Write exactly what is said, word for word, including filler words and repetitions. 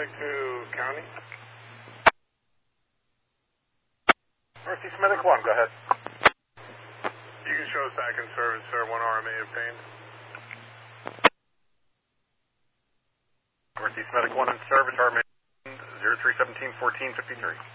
back to county. Northeast Medic one, go ahead. You can show us back in service, sir. One R M A obtained. Northeast Medic one in service, R M A zero three one seven one four five three.